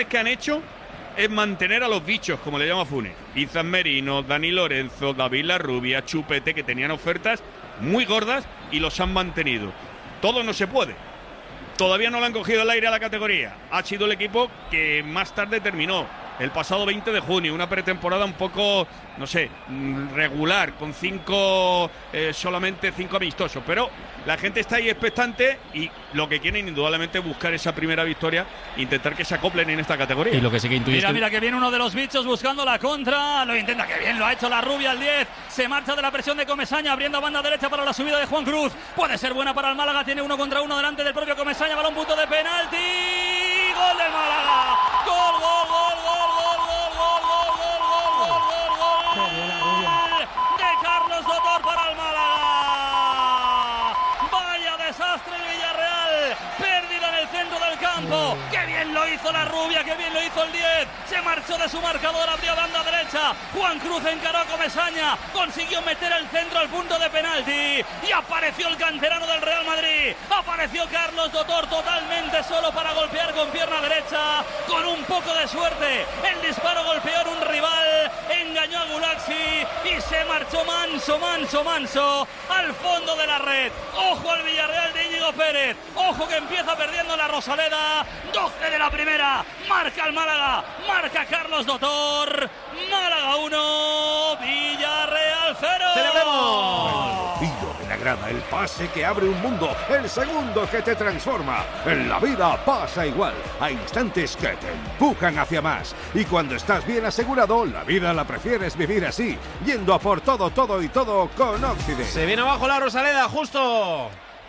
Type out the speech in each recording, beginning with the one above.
que han hecho es mantener a los bichos, como le llama Funes. Izan Merino, Dani Lorenzo, David Larrubia, Chupete, que tenían ofertas muy gordas y los han mantenido. Todo no se puede. Todavía no le han cogido el aire a la categoría. Ha sido el equipo que más tarde terminó, el pasado 20 de junio, una pretemporada un poco, no sé, regular, con solamente 5 amistosos, pero la gente está ahí expectante y lo que quieren indudablemente es buscar esa primera victoria, intentar que se acoplen en esta categoría. Y lo que sí que intuye mira que viene uno de los bichos buscando la contra, lo intenta, que bien lo ha hecho Larrubia al 10, se marcha de la presión de Comesaña, abriendo a banda derecha para la subida de Juan Cruz, puede ser buena para el Málaga, tiene 1 contra 1 delante del propio Comesaña, balón punto de penalti, gol del Málaga, gol, gol, gol, gol, gol, gol, gol, gol, gol, gol, gol, gol, de Carlos Dotor para el Málaga. Vaya desastre el Villarreal, pérdida en el centro del campo, qué bien lo hizo Larrubia, qué bien lo hizo el 10, se marchó de su marcador, abrió banda derecha, Juan Cruz encaró a Comesaña, consiguió meter el centro al punto de penalti y apareció el canterano del Real Madrid, apareció Carlos Dotor totalmente solo para golpear con pierna derecha, con un poco de suerte, el disparo golpeó en un rival, engañó a Gulaxi y se marchó manso al fondo de la red. Ojo al Villarreal de Íñigo Pérez, ojo que empieza perdiendo la Rosaleda, 12 de la primera, marca el Málaga, marca Carlos Dotor, Málaga 1, Villarreal 0. ¡Celebremos! El tiro de la grada, el pase que abre un mundo, el segundo que te transforma. En la vida pasa igual, hay instantes que te empujan hacia más. Y cuando estás bien asegurado, la vida la prefieres vivir así, yendo a por todo y todo con Occident. Se viene abajo la Rosaleda, justo.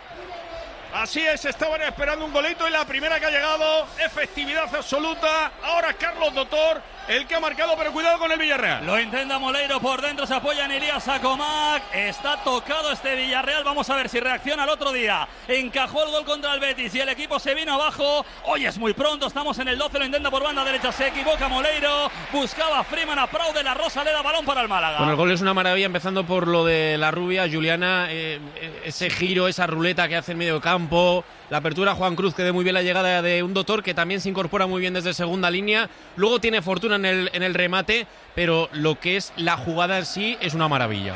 Así es, estaban esperando un golito y la primera que ha llegado, efectividad absoluta. Ahora Carlos Dotor, el que ha marcado, pero cuidado con el Villarreal. Lo intenta Moleiro por dentro, se apoya en Elías Sacomac. Está tocado este Villarreal, vamos a ver si reacciona el otro día. Encajó el gol contra el Betis y el equipo se vino abajo. Hoy es muy pronto, estamos en el 12, lo intenta por banda derecha, se equivoca Moleiro. Buscaba a Freeman, aplaude la Rosaleda, balón para el Málaga. Bueno, el gol es una maravilla, empezando por lo de Larrubia, Juliana, ese giro, esa ruleta que hace en medio campo. La apertura Juan Cruz, que dé muy bien la llegada de un Dotor que también se incorpora muy bien desde segunda línea, luego tiene fortuna en el remate, pero lo que es la jugada en sí es una maravilla.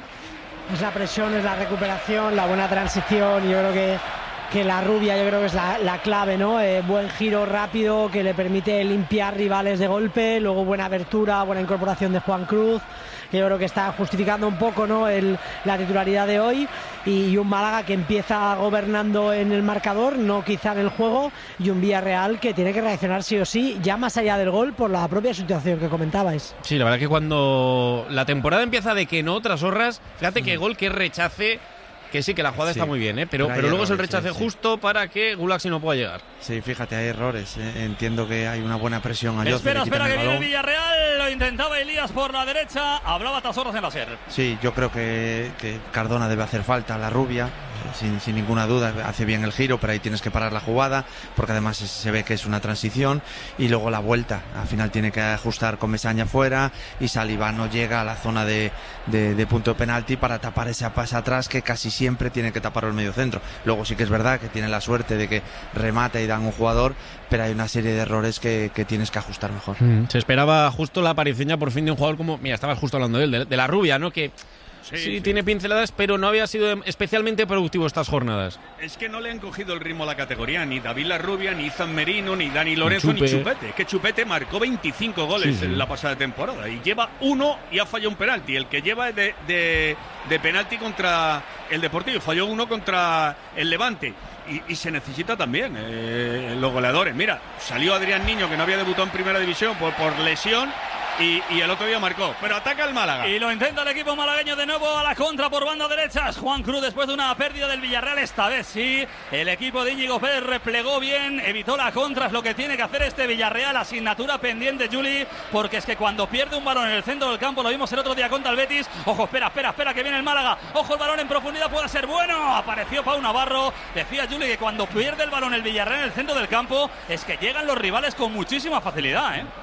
Es la presión, es la recuperación, la buena transición. Yo creo que Larrubia, yo creo que es la clave, ¿no? Buen giro rápido que le permite limpiar rivales de golpe, luego buena abertura, buena incorporación de Juan Cruz, que yo creo que está justificando un poco, ¿no?, la titularidad de hoy, y un Málaga que empieza gobernando en el marcador, no quizá en el juego, y un Villarreal que tiene que reaccionar sí o sí, ya más allá del gol, por la propia situación que comentabais. Sí, la verdad que cuando la temporada empieza de que no, tras horras, fíjate que gol, que rechace, que sí, que la jugada está muy bien, pero luego es el rechace justo para que Gulaxi no pueda llegar. Sí, fíjate, hay errores. Entiendo que hay una buena presión a Espera que viene el Villarreal, lo intentaba Elías por la derecha, hablaba Tasorras en la SER. Sí, yo creo que Cardona debe hacer falta, Larrubia, sin ninguna duda, hace bien el giro, pero ahí tienes que parar la jugada, porque además se ve que es una transición, y luego la vuelta, al final tiene que ajustar Comesaña fuera, y Salivano llega a la zona de punto de penalti para tapar ese pase atrás que casi siempre tiene que tapar el medio centro. Luego sí que es verdad que tiene la suerte de que remata y dan un jugador, pero hay una serie de errores que tienes que ajustar mejor. Se esperaba justo la aparición ya por fin de un jugador como, mira, estabas justo hablando de él, de Larrubia, ¿no? Que sí, tiene pinceladas, pero no había sido especialmente productivo estas jornadas. Es que no le han cogido el ritmo a la categoría, ni David Larrubia, ni Izan Merino, ni Dani Lorenzo, ni Chupete. Que Chupete marcó 25 goles en la pasada temporada y lleva uno y ha fallado un penalti. El que lleva es de penalti contra el Deportivo, falló uno contra el Levante. Y se necesita también los goleadores. Mira, salió Adrián Niño, que no había debutado en primera división por lesión, y el otro día marcó, pero ataca el Málaga. Y lo intenta el equipo malagueño de nuevo a la contra por banda derecha. Juan Cruz después de una pérdida del Villarreal, esta vez sí. El equipo de Íñigo Pérez replegó bien, evitó la contra, es lo que tiene que hacer este Villarreal. Asignatura pendiente, Juli, porque es que cuando pierde un balón en el centro del campo, lo vimos el otro día contra el Betis. Ojo, espera, que viene el Málaga. Ojo, el balón en profundidad puede ser bueno. Apareció Pau Navarro. Decía Juli que cuando pierde el balón el Villarreal en el centro del campo, es que llegan los rivales con muchísima facilidad,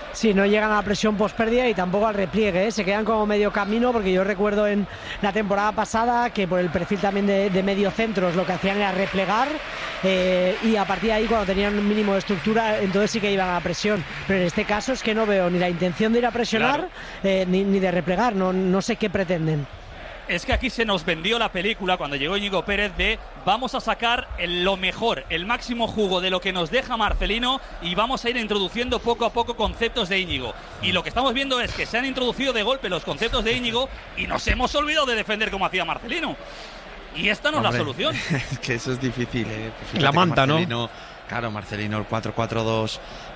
Sí, no llegan a la presión post-pérdida y tampoco al repliegue, ¿eh? Se quedan como medio camino, porque yo recuerdo en la temporada pasada que por el perfil también de medio centros lo que hacían era replegar, y a partir de ahí, cuando tenían un mínimo de estructura, entonces sí que iban a la presión. Pero en este caso es que no veo ni la intención de ir a presionar, ni de replegar, no sé qué pretenden. Es que aquí se nos vendió la película cuando llegó Íñigo Pérez de vamos a sacar lo mejor, el máximo jugo de lo que nos deja Marcelino y vamos a ir introduciendo poco a poco conceptos de Íñigo. Y lo que estamos viendo es que se han introducido de golpe los conceptos de Íñigo y nos hemos olvidado de defender como hacía Marcelino. Y esta no es la solución. Es que eso es difícil, ¿eh? La manta, ¿no? Claro, Marcelino, el 4-4-2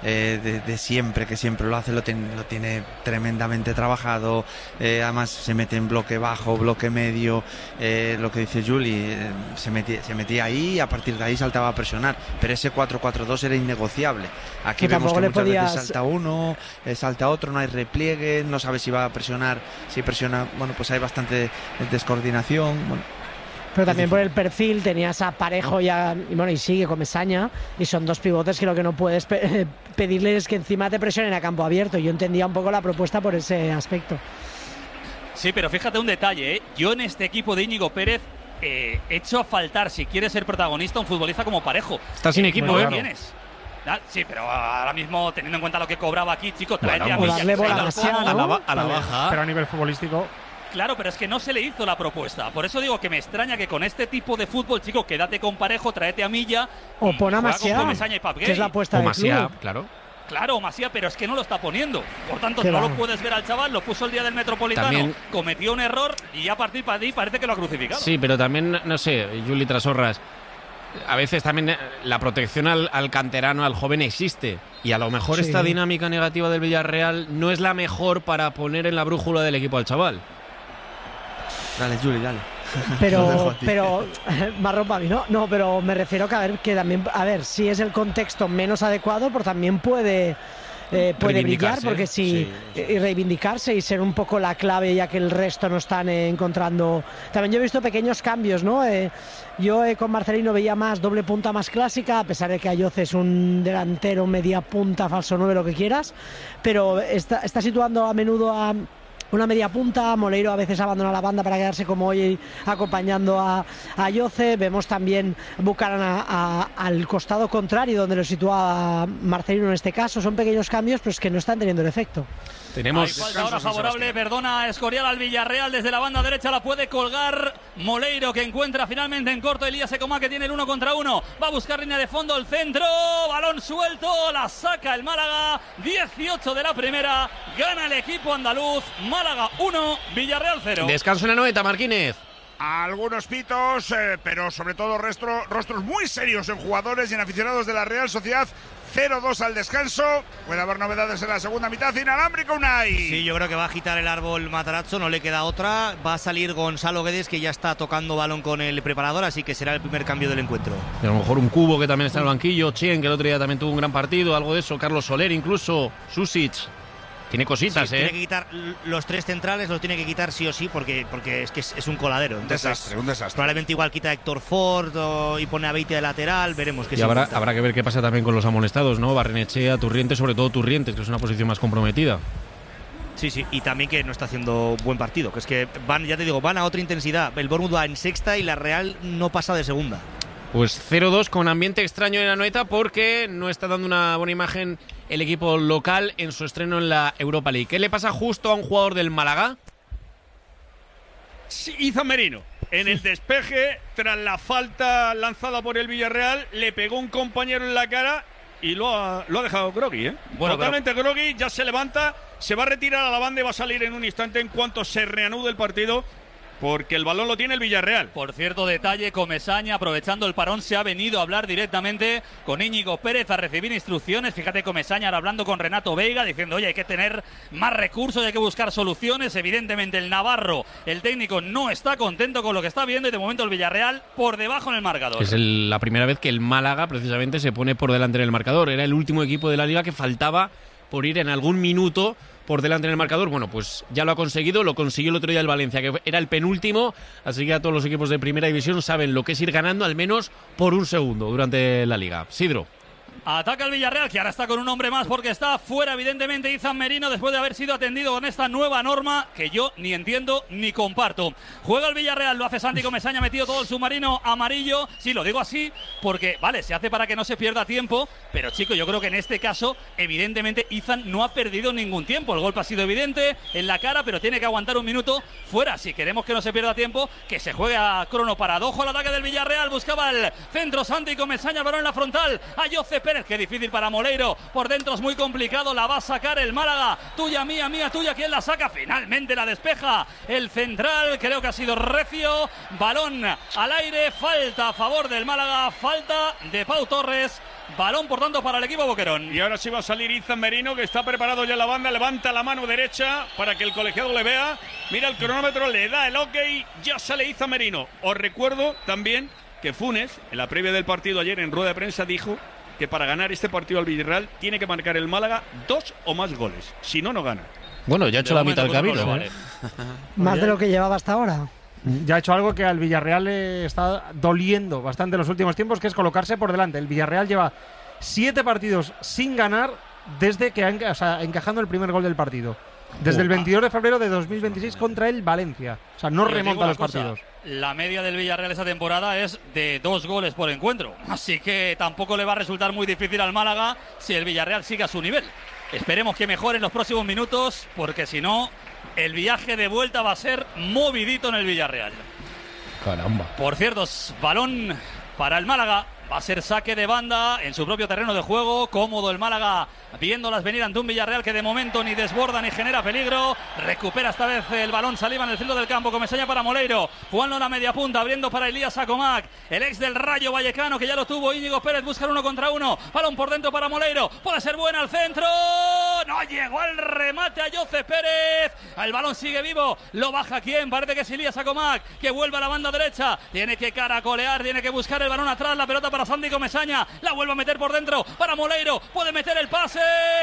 de siempre, que siempre lo hace, lo tiene tremendamente trabajado. Además se mete en bloque bajo, bloque medio, lo que dice Juli, se metía ahí y a partir de ahí saltaba a presionar. Pero ese 4-4-2 era innegociable. Aquí vemos que muchas veces salta uno, salta otro, no hay repliegue, no sabe si va a presionar, si presiona, bueno, pues hay bastante descoordinación, bueno. Pero también por el perfil tenías a Parejo y sigue Comesaña, y son dos pivotes que lo que no puedes pedirles es que encima te presionen a campo abierto. Yo entendía un poco la propuesta por ese aspecto. Sí, pero fíjate un detalle, ¿eh? Yo en este equipo de Íñigo Pérez echo a faltar, si quiere ser protagonista, un futbolista como Parejo. Está sin equipo, ¿eh? ¿Tienes? Sí, pero ahora mismo, teniendo en cuenta lo que cobraba aquí, chico, tráete a Milla, a la baja. Pero a nivel futbolístico... Claro, pero es que no se le hizo la propuesta. Por eso digo que me extraña que con este tipo de fútbol, chico, quédate con Parejo, tráete a Milla. O pon a Maciá, que es la apuesta del club. Claro, Maciá, pero es que no lo está poniendo. Por tanto, no lo puedes ver al chaval, lo puso el día del Metropolitano, también cometió un error y a partir de ahí parece que lo ha crucificado. Sí, pero también, no sé, Juli Trasorras, a veces también la protección al canterano, al joven existe. Y a lo mejor esta dinámica negativa del Villarreal no es la mejor para poner en la brújula del equipo al chaval. Dale, Juli, dale. Pero marrón para mí, ¿no? No, pero me refiero que también, si es el contexto menos adecuado, pero también puede brillar, porque y reivindicarse y ser un poco la clave, ya que el resto no están encontrando. También yo he visto pequeños cambios, ¿no? Yo con Marcelino veía más doble punta más clásica, a pesar de que Ayoce es un delantero, media punta, falso 9, lo que quieras, pero está situando a menudo a una media punta. Moleiro a veces abandona la banda para quedarse como hoy acompañando a Ayoce. Vemos también Bucaran al costado contrario, donde lo sitúa Marcelino en este caso. Son pequeños cambios, pero es que no están teniendo el efecto. Hay falta ahora favorable, perdona, Escorial al Villarreal desde la banda derecha, la puede colgar Moleiro, que encuentra finalmente en corto Elías Ecomá, que tiene el 1 contra 1, va a buscar línea de fondo, el centro, balón suelto, la saca el Málaga, 18 de la primera, gana el equipo andaluz, Málaga 1, Villarreal 0. Descanso en la noeta, Marquínez. Algunos pitos, pero sobre todo rostros muy serios en jugadores y en aficionados de la Real Sociedad. 0-2 al descanso. Puede haber novedades en la segunda mitad. Inalámbrico, Unai. Sí, yo creo que va a agitar el árbol Matarazzo, no le queda otra. Va a salir Gonzalo Guedes, que ya está tocando balón con el preparador, así que será el primer cambio del encuentro. Y a lo mejor un Cubo, que también está en el banquillo, Chien, que el otro día también tuvo un gran partido, algo de eso, Carlos Soler incluso, Susic. Tiene cositas, Tiene que quitar los tres centrales, los tiene que quitar sí o sí, porque es que es un coladero. Entonces, un desastre. Probablemente igual quita a Héctor Ford y pone a Beite de lateral, veremos qué. Y habrá que ver qué pasa también con los amonestados, ¿no? Barrenechea, Turrientes, sobre todo Turrientes, que es una posición más comprometida. Sí, y también que no está haciendo buen partido, que es que van a otra intensidad. El Bournemouth va en sexta y la Real no pasa de segunda. Pues 0-2 con ambiente extraño en la Anoeta, porque no está dando una buena imagen el equipo local en su estreno en la Europa League. ¿Qué le pasa justo a un jugador del Málaga? Sí, Izan Merino. En el despeje, tras la falta lanzada por el Villarreal, le pegó un compañero en la cara y lo ha dejado groggy, ¿eh? Bueno, totalmente groggy, ya se levanta, se va a retirar a la banda y va a salir en un instante en cuanto se reanude el partido, porque el balón lo tiene el Villarreal. Por cierto, detalle, Comesaña, aprovechando el parón, se ha venido a hablar directamente con Íñigo Pérez a recibir instrucciones. Fíjate, Comesaña ahora hablando con Renato Veiga, diciendo, oye, hay que tener más recursos, hay que buscar soluciones. Evidentemente el navarro, el técnico, no está contento con lo que está viendo y de momento el Villarreal por debajo en el marcador. Es la primera vez que el Málaga precisamente se pone por delante en el marcador. Era el último equipo de la Liga que faltaba por ir en algún minuto por delante en el marcador. Bueno, pues ya lo ha conseguido, lo consiguió el otro día el Valencia, que era el penúltimo, así que a todos los equipos de primera división saben lo que es ir ganando al menos por un segundo durante la Liga. Sidro. Ataca el Villarreal, que ahora está con un hombre más porque está fuera evidentemente Izan Merino después de haber sido atendido con esta nueva norma que yo ni entiendo ni comparto. Juega el Villarreal, lo hace Santi Comesaña, metido todo el submarino amarillo. Sí, lo digo así porque, vale, se hace para que no se pierda tiempo, pero chico, yo creo que en este caso evidentemente Izan no ha perdido ningún tiempo. El golpe ha sido evidente en la cara, pero tiene que aguantar un minuto fuera. Si queremos que no se pierda tiempo, que se juegue a crono parado. Ojo al ataque del Villarreal, buscaba el centro Santi Comesaña, balón en la frontal a Jose Pérez. Qué difícil para Moleiro, por dentro es muy complicado, la va a sacar el Málaga, tuya, mía, tuya, ¿quién la saca? Finalmente la despeja el central, creo que ha sido recio, balón al aire, falta a favor del Málaga, falta de Pau Torres, balón por tanto para el equipo Boquerón. Y ahora sí va a salir Izan Merino, que está preparado ya en la banda, levanta la mano derecha para que el colegiado le vea, mira el cronómetro, le da el ok, ya sale Izan Merino. Os recuerdo también que Funes, en la previa del partido ayer en rueda de prensa, dijo que para ganar este partido al Villarreal tiene que marcar el Málaga 2 o más goles, si no, no gana. Bueno, ya ha hecho la mitad del camino. Vale. Más de lo que llevaba hasta ahora. Ya ha hecho algo que al Villarreal le está doliendo bastante en los últimos tiempos, que es colocarse por delante. El Villarreal lleva 7 partidos sin ganar desde que encajando el primer gol del partido. Desde el 22 de febrero de 2026 contra el Valencia. O sea, no remonta los partidos. La media del Villarreal esta temporada es de 2 goles por encuentro. Así que tampoco le va a resultar muy difícil al Málaga si el Villarreal sigue a su nivel. Esperemos que mejore en los próximos minutos, porque si no, el viaje de vuelta va a ser movidito en el Villarreal. Caramba. Por cierto, balón para el Málaga. Va a ser saque de banda en su propio terreno de juego. Cómodo el Málaga viéndolas venir ante un Villarreal que de momento ni desborda ni genera peligro. Recupera esta vez el balón Saliba en el centro del campo. Comesaña para Moleiro. Jugando una media punta, abriendo para Elías Acomac, el ex del Rayo Vallecano, que ya lo tuvo. Íñigo Pérez busca 1 contra 1. Balón por dentro para Moleiro. Puede ser buena al centro. No llegó al remate a Jose Pérez. El balón sigue vivo. Lo baja quién. Parece que es Elías Acomac, que vuelve a la banda derecha. Tiene que caracolear, tiene que buscar el balón atrás. La pelota para Santi Comesaña, la vuelve a meter por dentro para Moleiro, puede meter el pase,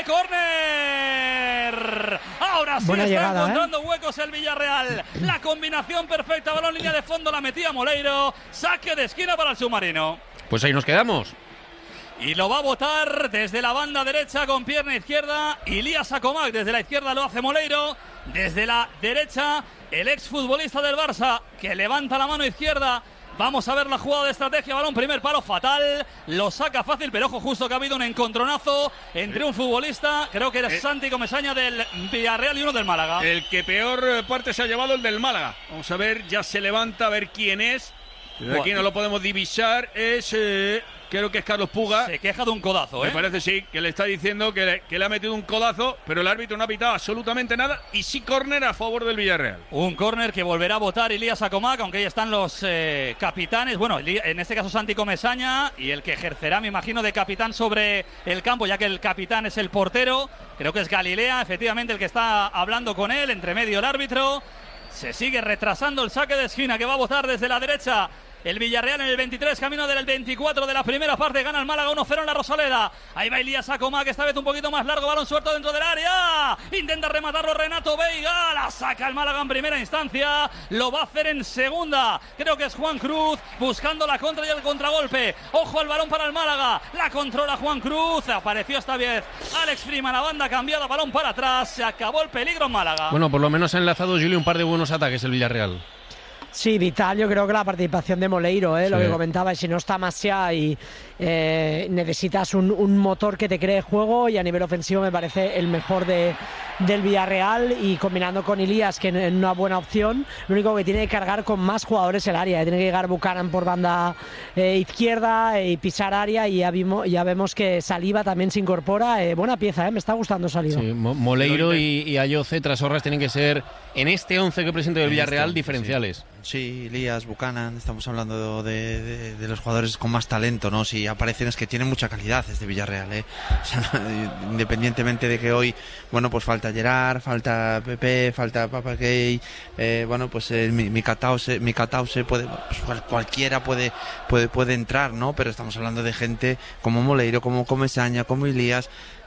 córner. Ahora sí buena está llegada, encontrando huecos el Villarreal. La combinación perfecta, balón línea de fondo, la metía Moleiro, saque de esquina para el submarino. Pues ahí nos quedamos. Y lo va a botar desde la banda derecha con pierna izquierda. Elías Acomac, desde la izquierda lo hace Moleiro. Desde la derecha, el exfutbolista del Barça, que levanta la mano izquierda. Vamos a ver la jugada de estrategia, balón primer palo, fatal, lo saca fácil, pero ojo, justo que ha habido un encontronazo entre un futbolista, creo que era Santi Comesaña del Villarreal y uno del Málaga. El que peor parte se ha llevado, el del Málaga. Vamos a ver, ya se levanta, a ver quién es. Desde aquí no lo podemos divisar, es... creo que es Carlos Puga. Se queja de un codazo, Me parece, sí, que le está diciendo que le ha metido un codazo, pero el árbitro no ha pitado absolutamente nada y sí córner a favor del Villarreal. Un córner que volverá a votar Elías Acomac, aunque ahí están los capitanes. Bueno, en este caso Santi Comesaña, y el que ejercerá, me imagino, de capitán sobre el campo, ya que el capitán es el portero. Creo que es Galilea, efectivamente, el que está hablando con él, entre medio el árbitro. Se sigue retrasando el saque de esquina que va a votar desde la derecha el Villarreal en el 23, camino del 24 de la primera parte. Gana el Málaga 1-0 en la Rosaleda. Ahí va Elías Acomac, esta vez un poquito más largo, balón suelto dentro del área. Intenta rematarlo Renato Veiga, la saca el Málaga en primera instancia, lo va a hacer en segunda. Creo que es Juan Cruz buscando la contra y el contragolpe. Ojo al balón para el Málaga, la controla Juan Cruz. Apareció esta vez Alex Freeman, la banda cambiada, balón para atrás. Se acabó el peligro en Málaga. Bueno, por lo menos ha enlazado Julio un par de buenos ataques el Villarreal. Sí, vital, yo creo que la participación de Moleiro, lo que comentaba, si no está Masia y necesitas un motor que te cree juego, y a nivel ofensivo me parece el mejor del Villarreal, y combinando con Elías, que es una buena opción. Lo único que tiene que cargar con más jugadores el área, tiene que llegar Buchanan por banda izquierda y pisar área, y ya vemos que Saliba también se incorpora. Buena pieza, me está gustando Saliba. Sí, Moleiro y Ayoce Trasorras tienen que ser, en este 11 que presenta el Villarreal, diferenciales. Sí, Elías, Buchanan, estamos hablando de los jugadores con más talento, ¿no? Si aparecen es que tienen mucha calidad este Villarreal, ¿eh? O sea, independientemente de que hoy, bueno, pues falta Gerard, falta Pepe, falta Papagay, bueno, pues Mikatause puede, pues cualquiera puede entrar, ¿no? Pero estamos hablando de gente como Moleiro, como Comesaña, como Elías,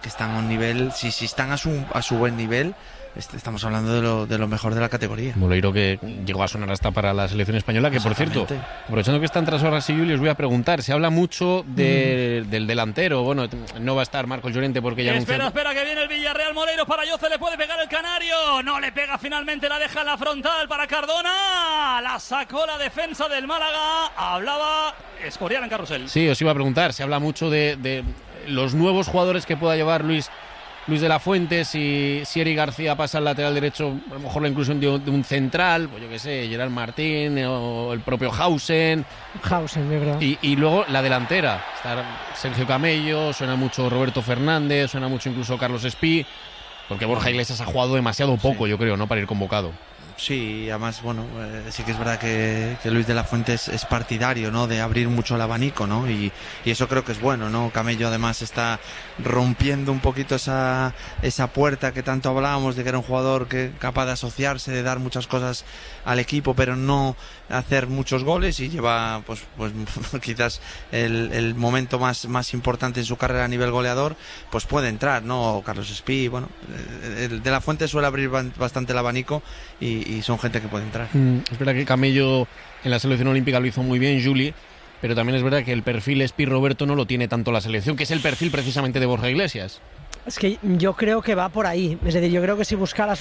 están a un nivel, si están a su buen nivel, estamos hablando de lo mejor de la categoría. Moleiro, que llegó a sonar hasta para la selección española, que por cierto, aprovechando que están tras horas y Julio, os voy a preguntar, se habla mucho del delantero, bueno, no va a estar Marcos Llorente porque ya espera que viene el Villarreal. Moleiro para Ayoce, le puede pegar el canario, no le pega, finalmente la deja en la frontal para Cardona, la sacó la defensa del Málaga, hablaba Escorial en carrusel. Sí, os iba a preguntar, se habla mucho de los nuevos jugadores que pueda llevar Luis de la Fuente, si Eric García pasa al lateral derecho, a lo mejor la inclusión de un central, pues yo qué sé, Gerard Martín o el propio Hausen, yo creo. Y luego la delantera, está Sergio Camello, suena mucho Roberto Fernández, suena mucho incluso Carlos Espí, porque Borja Iglesias ha jugado demasiado poco, yo creo, ¿no?, para ir convocado. Sí, además, bueno, sí que es verdad que Luis de la Fuente es partidario, ¿no?, de abrir mucho el abanico, ¿no?, y eso creo que es bueno, ¿no? Camello además está rompiendo un poquito esa puerta que tanto hablábamos, de que era un jugador capaz de asociarse, de dar muchas cosas al equipo, pero no hacer muchos goles, y lleva pues quizás el momento más importante en su carrera a nivel goleador, pues puede entrar, ¿no? Carlos Espí, bueno, el de la Fuente suele abrir bastante el abanico y son gente que puede entrar. Es verdad que Camello en la selección olímpica lo hizo muy bien, Juli, pero también es verdad que el perfil Espí Roberto no lo tiene tanto la selección, que es el perfil precisamente de Borja Iglesias. Es que yo creo que va por ahí. Es decir, yo creo que si buscaras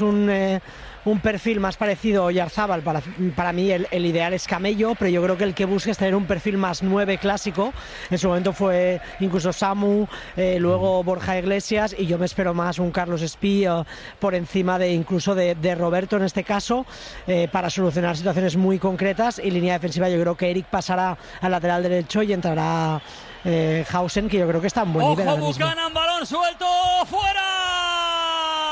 un perfil más parecido a Oyarzábal, para mí el ideal es Camello, pero yo creo que el que busca es tener un perfil más 9 clásico. En su momento fue incluso Samu, luego Borja Iglesias, y yo me espero más un Carlos Espí por encima incluso de Roberto en este caso, para solucionar situaciones muy concretas. Y línea defensiva, yo creo que Eric pasará al lateral derecho y entrará Hausen, que yo creo que está en buen nivel. ¡Ojo, Buchanan, balón suelto, fuera!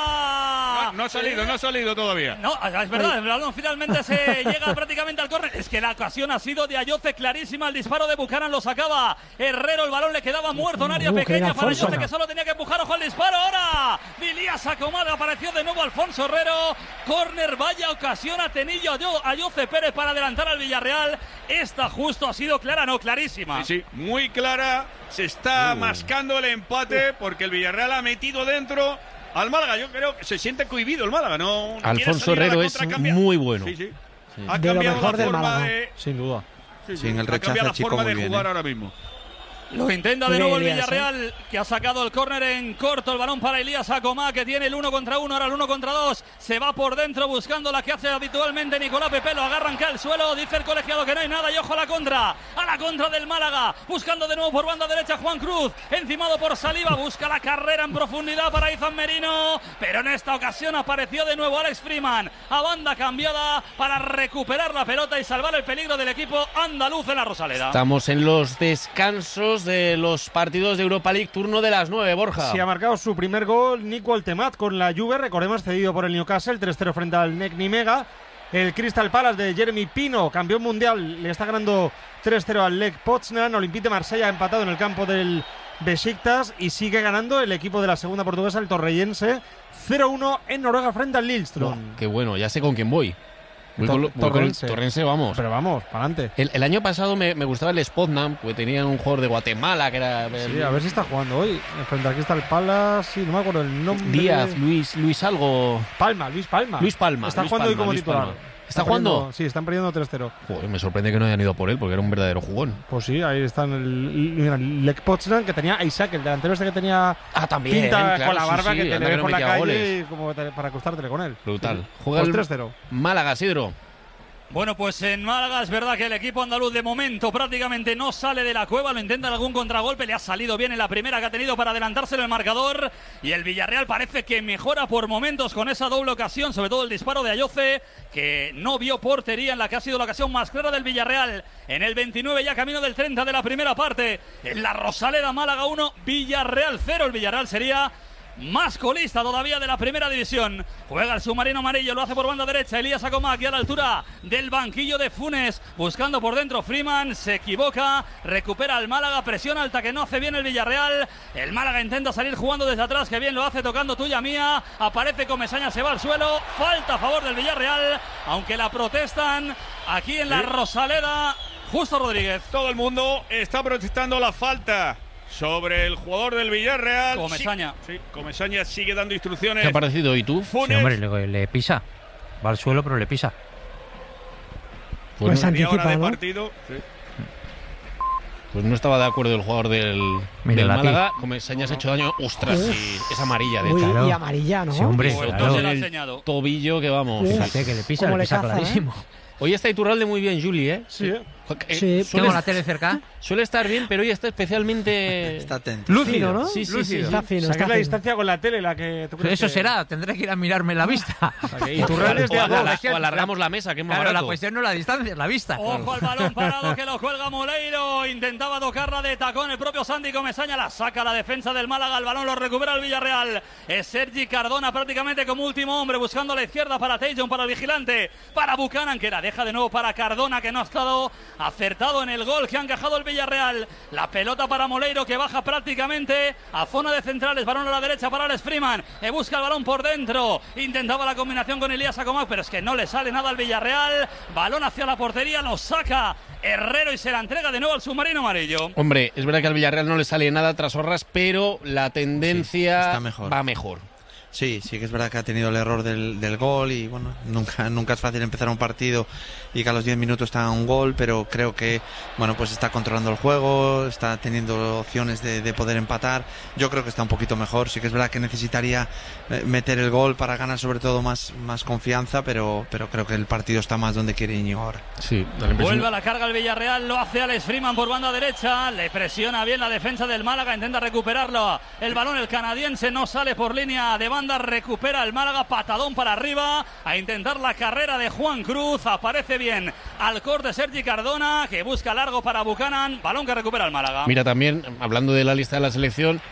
No ha salido todavía. No, es verdad, el balón finalmente se llega prácticamente al córner. Es que la ocasión ha sido de Ayoce, clarísima, el disparo de Buchanan lo sacaba Herrero, el balón le quedaba muerto en área pequeña para Ayoce, que solo tenía que empujar. Ojo al disparo ahora, Dilías Acomada, apareció de nuevo Alfonso Herrero, córner, vaya ocasión ha tenido Ayoce Pérez para adelantar al Villarreal. Esta justo ha sido clara, no, clarísima. Sí, muy clara, se está mascando el empate porque el Villarreal ha metido dentro al Málaga. Yo creo que se siente cohibido el Málaga, ¿no? Alfonso Herrero es muy bueno. Sí. Ha cambiado la forma sin duda. Sin el rechazo, ha cambiado la chico, forma de muy jugar bien, ahora mismo. Lo intenta de nuevo el Villarreal, que ha sacado el córner en corto. El balón para Elías Acomá, que tiene el 1 contra 1, ahora el 1 contra 2. Se va por dentro buscando la que hace habitualmente Nicolás Pepe. Lo agarran acá al suelo. Dice el colegiado que no hay nada. Y ojo a la contra del Málaga. Buscando de nuevo por banda derecha Juan Cruz. Encimado por Saliba. Busca la carrera en profundidad para Izan Merino. Pero en esta ocasión apareció de nuevo Alex Freeman. A banda cambiada para recuperar la pelota y salvar el peligro del equipo andaluz en la Rosaleda. Estamos en los descansos de los partidos de Europa League, turno de las 9, Borja. Sí, ha marcado su primer gol Nico Altemat con la Juve, recordemos, cedido por el Newcastle, 3-0 frente al NEC Nimega. El Crystal Palace de Jeremy Pino, campeón mundial, le está ganando 3-0 al Lech Poznan. Olympique de Marsella ha empatado en el campo del Besiktas y sigue ganando el equipo de la segunda portuguesa, el Torreyense, 0-1 en Noruega frente al Lillestrøm. Qué bueno, ya sé con quién voy. Torrense, vamos. Pero vamos, para adelante. El año pasado me gustaba el Spotnam, porque tenían un jugador de Guatemala que era... Sí, a ver si está jugando hoy. Frente al Crystal Palace, sí, no me acuerdo el nombre. Díaz, Luis algo... Luis Palma. Está jugando hoy como titular. ¿Está jugando? Sí, están perdiendo 3-0. Joder, me sorprende que no hayan ido por él, porque era un verdadero jugón. Pues sí, ahí están el Lech Poznan, que tenía a Isaac, el delantero que tenía también, pinta claro, con la barba, sí, que te le ve por la calle goles. como para acostártele con él. Brutal. Juega el 3-0. Málaga, Sidro. Bueno, pues en Málaga es verdad que el equipo andaluz de momento prácticamente no sale de la cueva, lo intenta en algún contragolpe, le ha salido bien en la primera que ha tenido para adelantarse en el marcador, y el Villarreal parece que mejora por momentos con esa doble ocasión, sobre todo el disparo de Ayoce, que no vio portería en la que ha sido la ocasión más clara del Villarreal. En el 29, ya camino del 30 de la primera parte, en la Rosaleda, Málaga 1, Villarreal 0. El Villarreal sería más colista todavía de la primera división. Juega el submarino amarillo, lo hace por banda derecha Elías Acomá, aquí a la altura del banquillo de Funes, buscando por dentro Freeman, se equivoca, recupera al Málaga, presión alta que no hace bien el Villarreal. El Málaga intenta salir jugando desde atrás, que bien lo hace, tocando tuya mía, aparece Comesaña, se va al suelo, falta a favor del Villarreal, aunque la protestan aquí en la Rosaleda. Justo Rodríguez. Todo el mundo está protestando la falta sobre el jugador del Villarreal. Comesaña. Sí, Comesaña sigue dando instrucciones. ¿Qué ha parecido? ¿Y tú? Funes. Sí, hombre, le pisa. Va al suelo, pero le pisa. Pues Media hora anticipa, de ¿no? partido. Sí. Pues no estaba de acuerdo el jugador del Mira, Málaga. Comesaña se ha hecho daño. Ostras, sí, es amarilla, de Uy, hecho. Claro. y amarilla, ¿no? Sí, hombre, Pues claro. entonces le ha el enseñado. tobillo que vamos. Fíjate que le pisa, Cómo le caza, clarísimo. Hoy está Iturralde muy bien, Julie, ¿eh? Sí. Sí. Tengo la tele cerca. Suele estar bien, pero hoy está especialmente Está atento. Lúcido, ¿no? Sí, sí, Lúcido. Está fino, Saqué está la fino. distancia con la tele, la que tú crees Eso que- será, tendré que ir a mirarme la vista. Y Turrales de o, abajo. o alargamos la mesa, que es más Claro, la barato. cuestión no es la distancia, es la vista. Ojo al balón parado que lo cuelga Moleiro. Intentaba tocarla de tacón el propio Santi Comesaña. La saca la defensa del Málaga. El balón lo recupera el Villarreal. Es Sergi Cardona prácticamente como último hombre buscando a la izquierda para Tajon, para el vigilante, para Buchanan, que la deja de nuevo para Cardona, que no ha estado acertado en el gol que ha encajado el Villarreal. La pelota para Moleiro, que baja prácticamente a zona de centrales. Balón a la derecha para Alex Freeman. Busca el balón por dentro. Intentaba la combinación con Elías Acomac, pero es que no le sale nada al Villarreal. Balón hacia la portería, lo saca Herrero y se la entrega de nuevo al submarino amarillo. Hombre, es verdad que al Villarreal no le sale nada tras Horras, pero la tendencia está mejor. va mejor. Sí, sí que es verdad que ha tenido el error del gol y bueno, nunca es fácil empezar un partido y que a los 10 minutos está un gol, pero creo que bueno, pues está controlando el juego, está teniendo opciones de poder empatar. Yo creo que está un poquito mejor. Sí que es verdad que necesitaría meter el gol para ganar sobre todo más confianza, pero creo que el partido está más donde quiere Íñigo ahora. Sí, da la impresión. Vuelve a la carga el Villarreal, lo hace Alex Freeman por banda derecha, le presiona bien la defensa del Málaga, intenta recuperarlo. El balón, el canadiense, no sale por línea de banda, recupera el Málaga, patadón para arriba, a intentar la carrera de Juan Cruz, aparece bien al corte Sergi Cardona, que busca largo para Buchanan, balón que recupera el Málaga. Mira, también, hablando de la lista de la selección,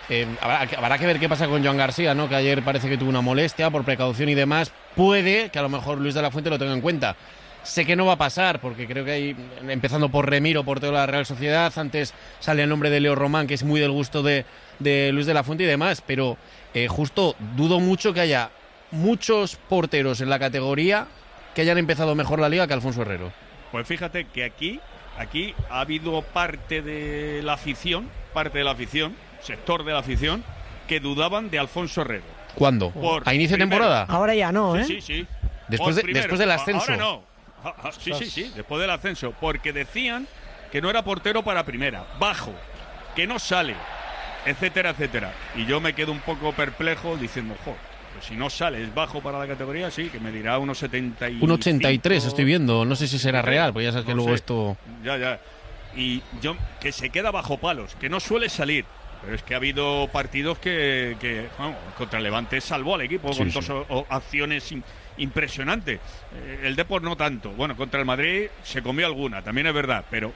habrá que ver qué pasa con Joan García, ¿no? Que ayer parece que tuvo una molestia por precaución y demás. Puede que a lo mejor Luis de la Fuente lo tenga en cuenta. Sé que no va a pasar, porque creo que hay, empezando por Remiro, portero de la Real Sociedad, antes sale el nombre de Leo Román, que es muy del gusto de Luis de la Fuente y demás, pero justo dudo mucho que haya muchos porteros en la categoría que hayan empezado mejor la liga que Alfonso Herrero. Pues fíjate que aquí ha habido parte de la afición, sector de la afición, que dudaban de Alfonso Herrero. ¿Cuándo? ¿A inicio de temporada? Ahora ya no, ¿eh? Sí. Después del ascenso. Ahora no. Sí, después del ascenso. Porque decían que no era portero para primera, bajo, que no sale, etcétera, etcétera. Y yo me quedo un poco perplejo diciendo, pues si no sale, es bajo para la categoría, sí, que me dirá unos 75. 1,83 estoy viendo, no sé si será real, pues ya sabes que no luego sé. esto... Ya. Y yo, que se queda bajo palos, que no suele salir. Pero es que ha habido partidos que contra el Levante salvó al equipo con dos acciones impresionantes. El Depor no tanto. Bueno, contra el Madrid se comió alguna, también es verdad, pero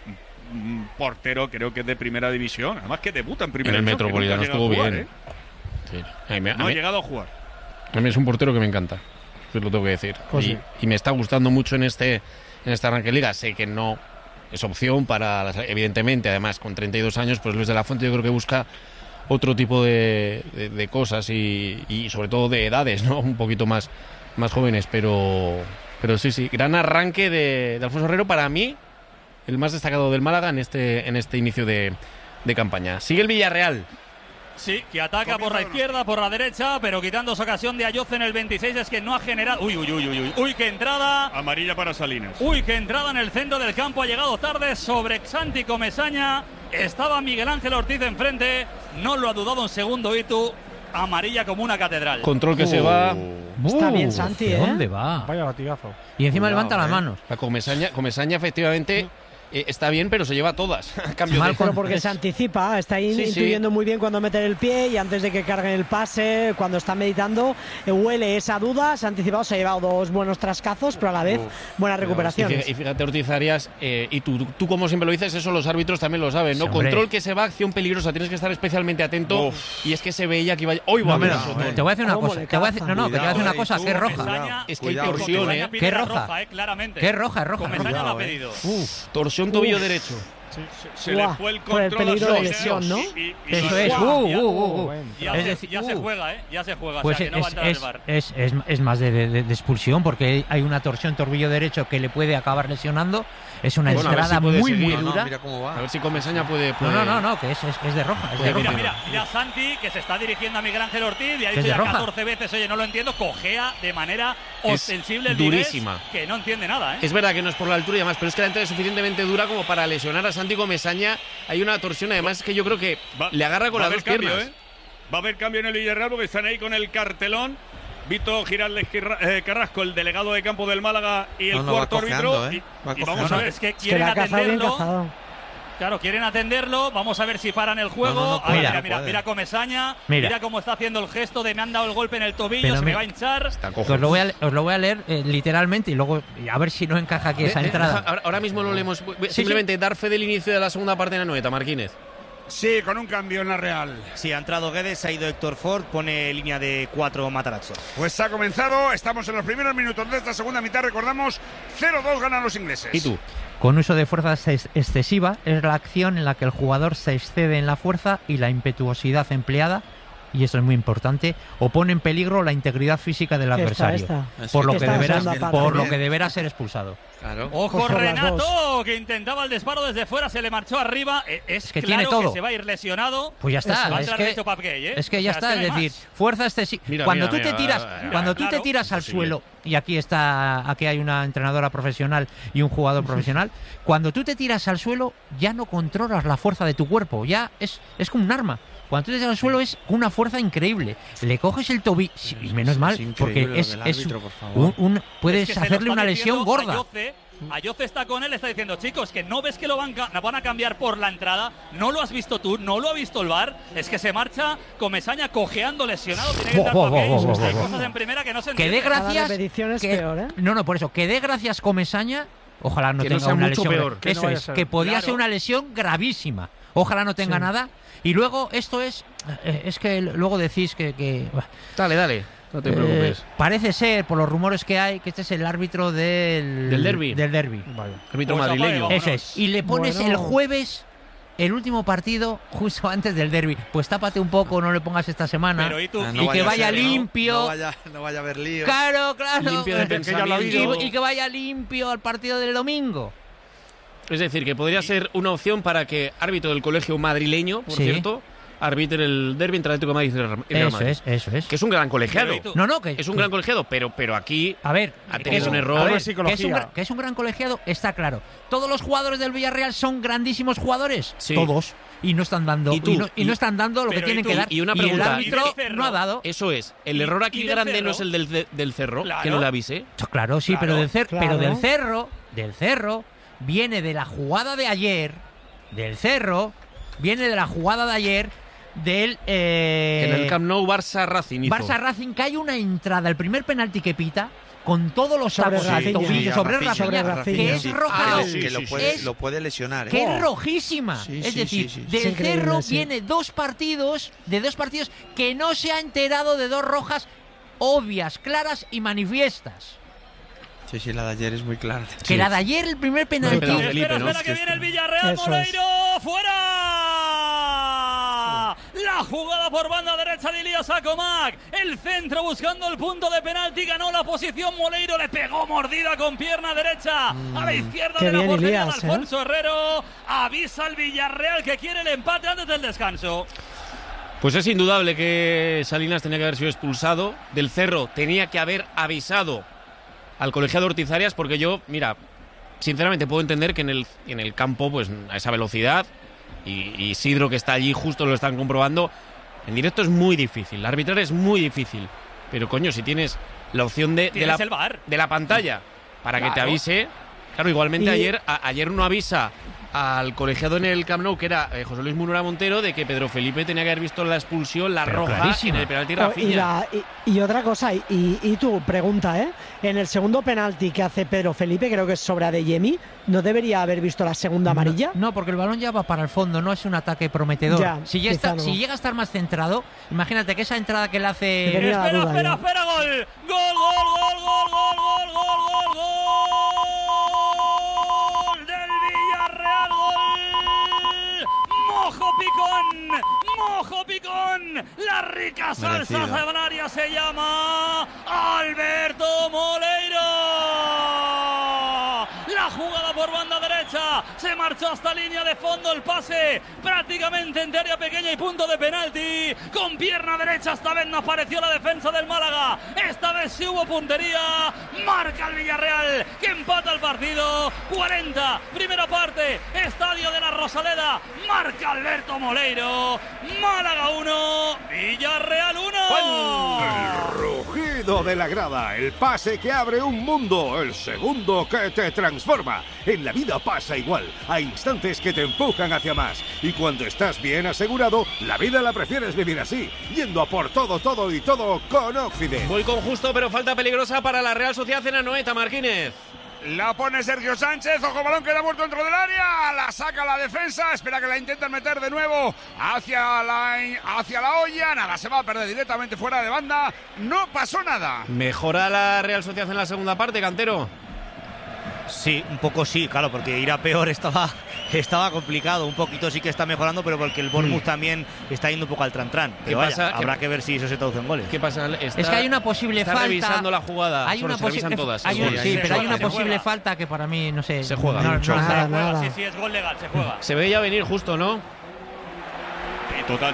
portero creo que es de primera división, además que debuta en primera En el división, Metropolitano que nunca ha estuvo llegado a bien. jugar, Sí. no ha llegado a jugar. A mí es un portero que me encanta, eso lo tengo que decir. Pues sí. Y me está gustando mucho en este arranque de liga. Sé que no es opción para, evidentemente, además con 32 años, pues Luis de la Fuente yo creo que busca otro tipo de cosas y sobre todo de edades, ¿no? Un poquito más jóvenes, pero sí, gran arranque de Alfonso Herrero, para mí el más destacado del Málaga en este inicio de campaña. Sigue el Villarreal. Sí, que ataca por la izquierda, por la derecha, pero quitando esa ocasión de Ayoce en el 26, es que no ha generado... Uy, qué entrada. Amarilla para Salinas. Uy, qué entrada en el centro del campo, ha llegado tarde sobre Santi Comesaña. Estaba Miguel Ángel Ortiz enfrente, no lo ha dudado un segundo Itu. Amarilla como una catedral. Control que se va. Está bien Santi, ¿eh? ¿Dónde va? Vaya batigazo. Y encima levanta las manos. La Comesaña efectivamente está bien, pero se lleva todas. Cambio Mal de... Pero porque se anticipa, está ahí Sí, sí. intuyendo muy bien cuando meter el pie y antes de que carguen el pase, cuando está meditando, huele esa duda, se ha anticipado, se ha llevado dos buenos trascazos, pero a la vez buenas recuperaciones. Y fíjate, Ortiz Arias, y tú como siempre lo dices, eso los árbitros también lo saben, ¿no? Sí, hombre. Control que se va, acción peligrosa, tienes que estar especialmente atento. Y es que se veía que iba... ¡Hoy va! No, mira, te voy a decir una ¿Cómo cosa. le Te voy a decir, caza? que te voy a decir una cosa, que es roja. Comesaña, Es que hay Cuidado, torsión, Comesaña pide ¿Qué la roja? claramente. ¿Qué roja? Es roja. Comesaña roja. la ha pedido. Torsión tobillo derecho. Se le fue el por el control peligro a de lesión, ¿no? Eso es. Ya se juega, ¿eh? Ya se juega. Pues o sea, que no va a entrar el VAR. es más de expulsión, porque hay una torsión tobillo derecho que le puede acabar lesionando. Es una Bueno, a ver si entrada puede muy, seguir. muy No, no, dura. Mira cómo va. A ver si con Mesaña puede. No, que es de roja. Es de roja. Mira Santi, que se está dirigiendo a Miguel Ángel Ortiz y ha Que dicho es de ya roja. 14 veces, oye, no lo entiendo, cojea de manera Es ostensible el durísima. Vigués, que no entiende nada, ¿eh? Es verdad que no es por la altura y demás, pero es que la entrada es suficientemente dura como para lesionar a Santi Comesaña. Hay una torsión, además, que yo creo que le agarra con las dos piernas. Va a haber cambio en el Villarreal porque están ahí con el cartelón. Vito Giraldez Carrasco, el delegado de campo del Málaga y el cuarto árbitro. Y vamos a ver. Es que quieren atenderlo. Claro, quieren atenderlo. Vamos a ver si paran el juego. Mira Comesaña. Mira cómo está haciendo el gesto de me han dado el golpe en el tobillo, pero se me va a hinchar. Os lo voy a leer literalmente y luego a ver si no encaja aquí esa entrada. Ahora mismo lo leemos. Simplemente dar fe del inicio de la segunda parte en la noeta, Marquínez. Sí, con un cambio en la Real. Sí, ha entrado Guedes, ha ido Héctor Ford, pone línea de 4 Matarazzo. Pues ha comenzado, estamos en los primeros minutos de esta segunda mitad, recordamos, 0-2 ganan los ingleses. ¿Y tú? Con uso de fuerza excesiva es la acción en la que el jugador se excede en la fuerza y la impetuosidad empleada, y eso es muy importante, o pone en peligro la integridad física del adversario, por lo que deberá ser expulsado. Claro. Ojo Renato, que intentaba el disparo desde fuera, se le marchó arriba. Es que claro tiene todo. Que se va a ir lesionado. Pues ya está. Es que ya está, es decir, fuerza excesiva. Cuando tú te tiras al suelo, y aquí hay una entrenadora profesional y un jugador profesional, cuando tú te tiras al suelo ya no controlas la fuerza de tu cuerpo, ya es como un arma. Cuando tú te tiras al suelo es una fuerza increíble. Le coges el tobillo, y menos mal, porque puedes hacerle una lesión gorda. Ayoce está con él, está diciendo, chicos, que no ves que lo van a cambiar por la entrada, no lo has visto tú, no lo ha visto el VAR, es que se marcha Comesaña cojeando, lesionado, tiene que entrar hay cosas en primera que no se entienden. Que dé gracias, no, por eso, que dé gracias Comesaña, ojalá no tenga una lesión peor. Eso es, que podía ser una lesión gravísima, ojalá no tenga nada. Y luego esto es que luego decís que Dale. No te preocupes. Parece ser, por los rumores que hay, que este es el árbitro del derbi. Vale. Árbitro madrileño. Eso es. Y le pones el jueves el último partido justo antes del derbi. Pues tápate un poco, no le pongas esta semana. Pero y que vaya limpio. No vaya a haber lío. Claro. Limpio de pensamiento. Y que vaya limpio al partido del domingo. Es decir, que podría ser una opción para que árbitro del colegio madrileño, por cierto, arbitre el derbi entre Atlético de Madrid y Real Madrid. Eso es. Que es un gran colegiado. Que es un gran colegiado, pero aquí a ver, ha tenido un error. Que es un gran colegiado, está claro. Todos los jugadores del Villarreal son grandísimos jugadores. Sí. Todos. Y no están dando no están dando lo que tienen que dar. Y una y pregunta, el árbitro no ha dado. Eso es. El error aquí grande no es el del Cerro, que no le avise. Claro, sí, pero del Cerro viene de la jugada de ayer. Del Cerro viene de la jugada de ayer del en el Camp Nou Barça-Racing hizo. Barça-Racing, que hay una entrada, el primer penalti que pita con todos los tacos del tobillo sobre Rafinha, que es roja, que lo puede lesionar, que es rojísima. Es decir, del Cerro viene dos partidos que no se ha enterado de dos rojas obvias, claras y manifiestas. Sí, la de ayer es muy clara. Que la de ayer, el primer penalti. Espera, que viene el Villarreal, Moleiro, fuera. La jugada por banda derecha de Ilías Acomac. El centro buscando el punto de penalti, ganó la posición Moleiro, le pegó mordida con pierna derecha a la izquierda de la portería de Alfonso Herrero. Avisa al Villarreal que quiere el empate antes del descanso. Pues es indudable que Salinas tenía que haber sido expulsado. Del Cerro tenía que haber avisado al colegiado Ortiz Arias, porque yo, mira, sinceramente puedo entender que en el campo, pues a esa velocidad, y Isidro que está allí justo lo están comprobando, en directo es muy difícil, arbitrar es muy difícil, pero coño, si tienes la opción de la pantalla para que te avise, claro, igualmente ayer no avisa al colegiado en el Camp Nou, que era José Luis Munera Montero, de que Pedro Felipe tenía que haber visto la expulsión, roja en el penalti Rafinha. Y otra cosa, y tú, pregunta, en el segundo penalti que hace Pedro Felipe, creo que es sobre Adeyemi, ¿no debería haber visto la segunda amarilla? No, porque el balón ya va para el fondo, no es un ataque prometedor. Si llega a estar más centrado, imagínate que esa entrada que le hace... Espera, gol. Gol del Villarreal, gol rica salsa sagraria, se llama Alberto Moleiro. La jugada por banda derecha, se marchó hasta línea de fondo, el pase prácticamente entre área pequeña y punto de penalti. Con pierna derecha esta vez no apareció la defensa del Málaga, esta vez sí hubo puntería. Marca el Villarreal, que empata el partido. 40, primera parte, Estadio de la Rosaleda. Marca Alberto Moleiro. Málaga 1, Villarreal 1. El rugido de la grada, el pase que abre un mundo, el segundo que te transforma. En la vida pasa igual, hay instantes que te empujan hacia más. Y cuando estás bien asegurado, la vida la prefieres vivir así, yendo a por todo y todo con Occident. Voy con justo, pero falta peligrosa para la Real Sociedad en Anoeta, Marquínez. La pone Sergio Sánchez, ojo, balón queda muerto dentro del área, la saca la defensa, espera que la intenten meter de nuevo hacia la olla, nada, se va a perder directamente fuera de banda, no pasó nada. ¿Mejora la Real Sociedad en la segunda parte, Cantero? Sí, un poco sí, claro, porque ir a peor estaba complicado. Un poquito sí que está mejorando, pero porque el Bournemouth también está yendo un poco al tran-tran. Pero vaya, habrá que ver si eso se traduce en goles. ¿Qué pasa? Es que hay una posible falta. Revisando la jugada. Hay una posible todas. Pero hay una posible falta que para mí, no sé. Se juega. Nada. Sí, es gol legal, se juega. Se veía venir justo, ¿no? Total,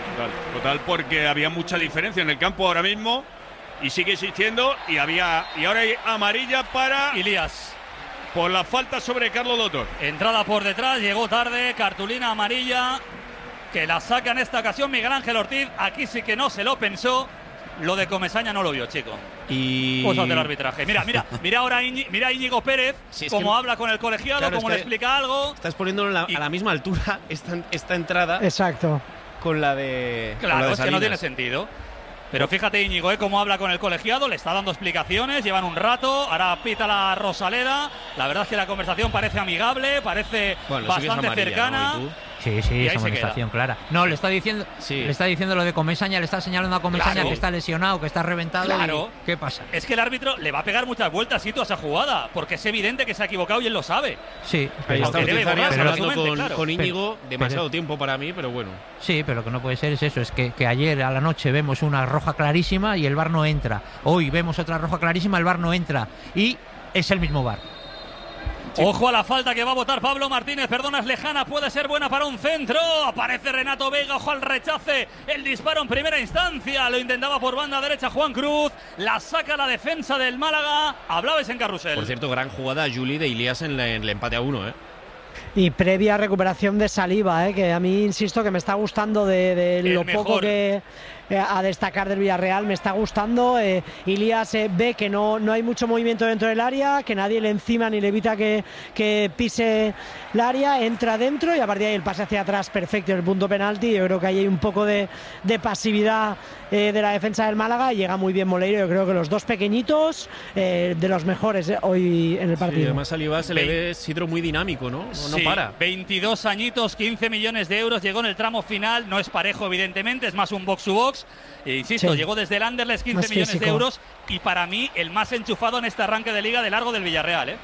porque había mucha diferencia en el campo ahora mismo y sigue existiendo y ahora hay amarilla para Ilías. Por la falta sobre Carlos Lotor. Entrada por detrás, llegó tarde, cartulina amarilla, que la saca en esta ocasión Miguel Ángel Ortiz. Aquí sí que no se lo pensó. Lo de Comesaña no lo vio, chico. Cosas del arbitraje. Mira ahora mira Íñigo Pérez, cómo habla con el colegiado, cómo le explica algo. Estás poniéndolo a la misma altura esta entrada. Exacto. Con la de. Claro, es que no tiene sentido. Pero fíjate Íñigo, cómo habla con el colegiado, le está dando explicaciones, llevan un rato, ahora pita la Rosaleda. La verdad es que la conversación parece amigable, parece bastante cercana. Sí, es amonestación clara. No, le está diciendo lo de Comesaña, le está señalando a Comesaña que está lesionado, que está reventado. Claro. ¿Qué pasa? Es que el árbitro le va a pegar muchas vueltas a esa jugada, porque es evidente que se ha equivocado y él lo sabe. Sí, pero está hablando con Íñigo, demasiado tiempo para mí, pero bueno. Sí, pero lo que no puede ser es eso, es que ayer a la noche vemos una roja clarísima y el VAR no entra. Hoy vemos otra roja clarísima, el VAR no entra. Y es el mismo VAR. Sí. Ojo a la falta que va a votar Pablo Martínez, perdona, es lejana, puede ser buena para un centro. Aparece Renato Vega, ojo al rechace, el disparo en primera instancia, lo intentaba por banda derecha Juan Cruz, la saca la defensa del Málaga. Hablabais en carrusel. Por cierto, gran jugada Juli de Ilías en el empate a 1, Y previa recuperación de Saliba, que a mí insisto que me está gustando de lo mejor. Poco que a destacar del Villarreal, me está gustando. Ilías ve que no hay mucho movimiento dentro del área, que nadie le encima ni le evita que pise el área, entra dentro y a partir de ahí el pase hacia atrás perfecto en el punto penalti. Yo creo que ahí hay un poco de pasividad de la defensa del Málaga y llega muy bien Moleiro. Yo creo que los dos pequeñitos de los mejores hoy en el partido. Sí, además Saliba se le ve Sidro muy dinámico, ¿no? No para. 22 añitos, 15 millones de euros, llegó en el tramo final, no es parejo evidentemente, es más un box to box. Insisto, llegó desde el Anderlecht, 15 millones de euros y para mí el más enchufado en este arranque de liga de largo del Villarreal.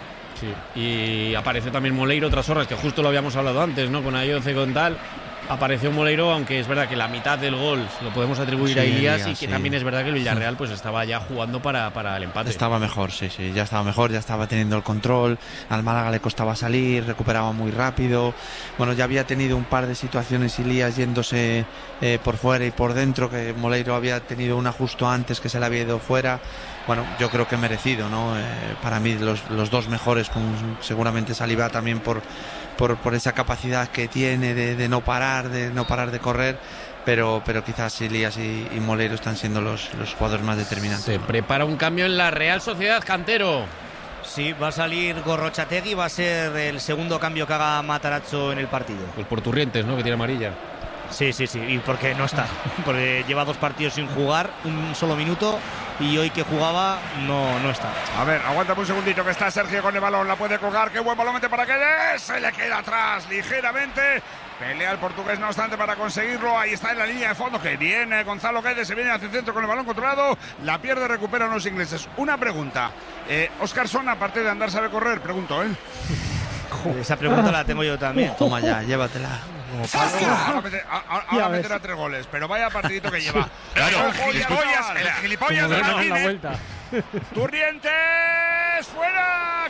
Sí, y aparece también Moleiro tras horas, que justo lo habíamos hablado antes, ¿no? Con Ayoce, con tal. Apareció Moleiro, aunque es verdad que la mitad del gol lo podemos atribuir a Ilías y que también es verdad que el Villarreal pues estaba ya jugando para el empate. Estaba mejor, ya estaba mejor, ya estaba teniendo el control, al Málaga le costaba salir, recuperaba muy rápido. Bueno, ya había tenido un par de situaciones Ilías yéndose por fuera y por dentro, que Moleiro había tenido una justo antes que se le había ido fuera. Bueno, yo creo que merecido, ¿no? Para mí los dos mejores, con seguramente Saliba también por esa capacidad que tiene de no parar de correr, pero quizás Ilías y Moleiro están siendo los jugadores más determinantes. Se prepara un cambio en la Real Sociedad, Cantero. Sí, va a salir Gorrochategui, va a ser el segundo cambio que haga Matarazzo en el partido. Pues por Turrientes, ¿no? Que tiene amarilla. Sí, y porque no está, porque lleva 2 partidos sin jugar, un solo minuto, y hoy que jugaba no está. A ver, aguántame un segundito que está Sergio con el balón, la puede colgar, qué buen balón mete para que se le queda atrás ligeramente. Pelea el portugués, no obstante, para conseguirlo. Ahí está en la línea de fondo, que viene Gonzalo Guedes, se viene hacia el centro con el balón controlado. La pierde, recuperan los ingleses. Una pregunta, Óscar Son, aparte de andar, sabe correr, pregunto, Esa pregunta la tengo yo también. Toma ya, llévatela. Ahora meterá 3 goles, pero vaya partidito que lleva. Claro, el gilipollas de Martínez. Turrientes, fuera,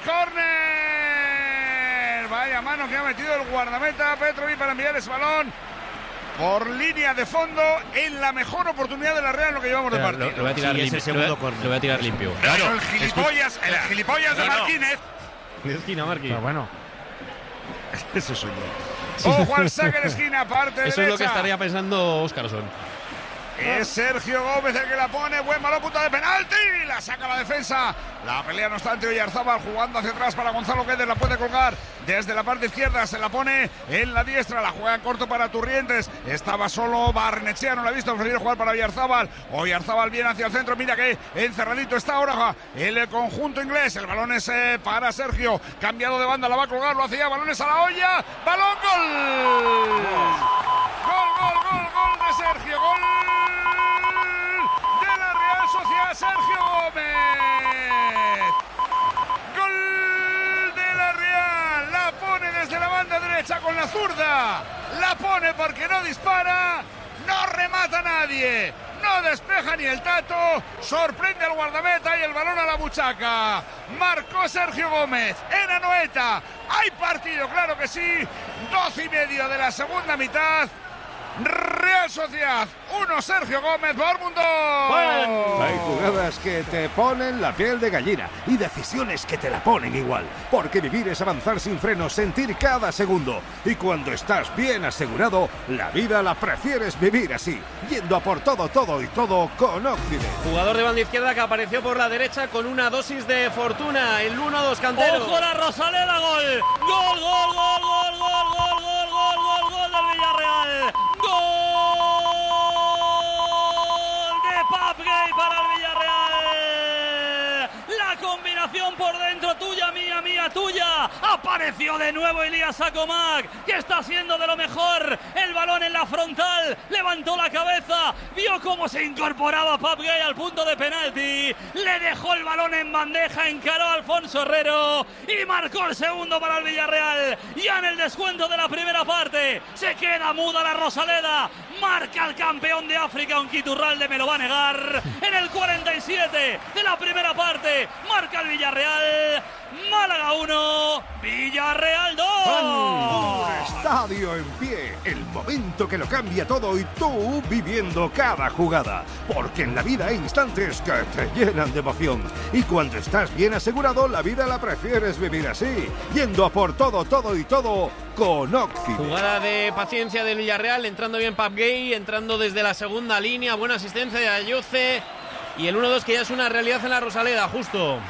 córner. Vaya mano que ha metido el guardameta Petrovic para enviar ese balón por línea de fondo en la mejor oportunidad de la Real en lo que llevamos de partido. Lo voy a tirar limpio. Lo voy a tirar limpio. Claro, el gilipollas de Martínez. De esquina, Marquín. Pero bueno. Eso soy yo. Ojo al saque de esquina, parte derecha. Eso es lo que estaría pensando Óscarson. Es Sergio Gómez el que la pone. Buen balón, punto de penalti. La saca la defensa. La pelea, no obstante, Oyarzábal jugando hacia atrás para Gonzalo Guedes. La puede colgar desde la parte izquierda. Se la pone en la diestra. La juega en corto para Turrientes. Estaba solo Barnechea. No la ha visto. Prefiere jugar para Oyarzábal. Oyarzábal viene hacia el centro. Mira que encerradito está ahora el conjunto inglés. El balón es para Sergio. Cambiado de banda. La va a colgar. Lo hacía. Balones a la olla. Balón. Gol. Gol de Sergio. Gol de la Real Sociedad. Sergio Gómez. Gol de la Real. La pone desde la banda derecha con la zurda. La pone porque no dispara. No remata nadie. No despeja ni el tato. Sorprende al guardameta y el balón a la buchaca. Marcó Sergio Gómez en Anoeta. Hay partido, claro que sí. 12:30 de la segunda mitad. Real Sociedad 1, Sergio Gómez, Dortmund 2. Hay jugadas que te ponen la piel de gallina y decisiones que te la ponen igual. Porque vivir es avanzar sin frenos, sentir cada segundo. Y cuando estás bien asegurado, la vida la prefieres vivir así, yendo a por todo y todo con Occident. Jugador de banda izquierda que apareció por la derecha con una dosis de fortuna. El 1-2 Cantero. ¡Ojo la Rosaleda! ¡Gol! ¡Gol del Villarreal! ¡Gol de Pape Gueye para el Villarreal! La combinación por dentro, tuya, mía, tuya. Apareció de nuevo Elías Akomak, que está haciendo de lo mejor. El balón en la frontal, levantó la cabeza, vio cómo se incorporaba Pape Gueye al punto de penalti. Le dejó el balón en bandeja, encaró a Alfonso Herrero y marcó el segundo para el Villarreal. Ya en el descuento de la primera parte, se queda muda la Rosaleda. Marca el campeón de África, aunque Iturralde me lo va a negar. En el 47 de la primera parte, marca el Villarreal. Málaga 1, Villarreal 2. Un estadio en pie, el momento que lo cambia todo y tú viviendo cada jugada. Porque en la vida hay instantes que te llenan de emoción. Y cuando estás bien asegurado, la vida la prefieres vivir así, yendo a por todo y todo con Occident. Jugada de paciencia del Villarreal, entrando bien Pape Gueye, entrando desde la segunda línea, buena asistencia de Ayoce. Y el 1-2 que ya es una realidad en la Rosaleda, justo.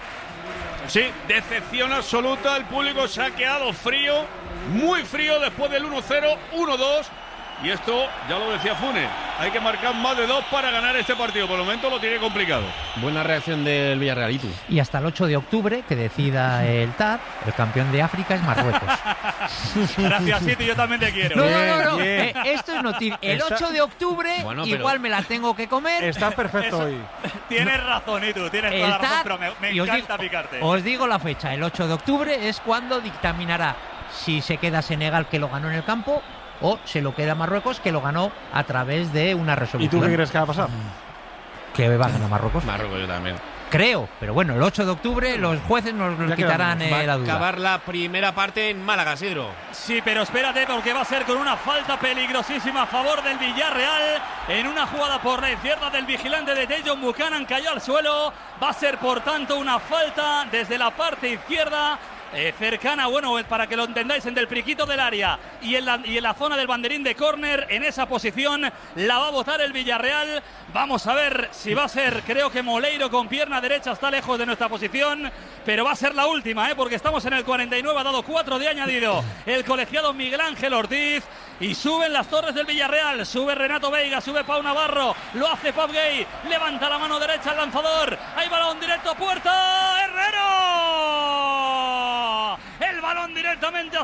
Sí, decepción absoluta. El público se ha quedado frío, muy frío después del 1-0, 1-2. Y esto, ya lo decía Funes, hay que marcar más de 2 para ganar este partido. Por el momento lo tiene complicado. Buena reacción del Villarreal. ¿Y tú? Y hasta el 8 de octubre, que decida el TAP, el campeón de África es Marruecos. Gracias, Siti, yo también te quiero. No. Esto es noticia. El 8 de octubre, igual me la tengo que comer. Está perfecto hoy. Tienes razón, y tú, tienes toda la razón, pero me encanta picarte. Os digo la fecha, el 8 de octubre es cuando dictaminará si se queda Senegal, que lo ganó en el campo, o se lo queda Marruecos, que lo ganó a través de una resolución. ¿Y tú qué crees que va a pasar? Que va a ganar Marruecos. Marruecos, yo también. Creo, pero bueno, el 8 de octubre los jueces nos quitarán la duda. Acabar la primera parte en Málaga, Sidro. Sí, pero espérate, porque va a ser con una falta peligrosísima a favor del Villarreal. En una jugada por la izquierda del vigilante de Dejon Buchanan, cayó al suelo. Va a ser, por tanto, una falta desde la parte izquierda. Cercana, bueno, para que lo entendáis, en el priquito del área y en la zona del banderín de córner. En esa posición la va a botar el Villarreal. Vamos a ver si va a ser, creo que Moleiro con pierna derecha está lejos de nuestra posición, pero va a ser la última, porque estamos en el 49, ha dado 4 de añadido el colegiado Miguel Ángel Ortiz. Y suben las torres del Villarreal, sube Renato Veiga, sube Pau Navarro, lo hace Pape Gueye, levanta la mano derecha el lanzador, hay balón directo a puerta, Herrero. El balón directamente a